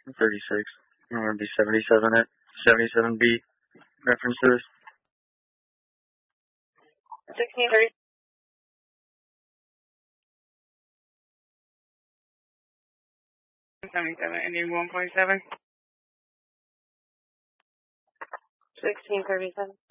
36. I'm going to be 77 at 77B. Reference to this. 1630. 77, ending 1.7. 1637.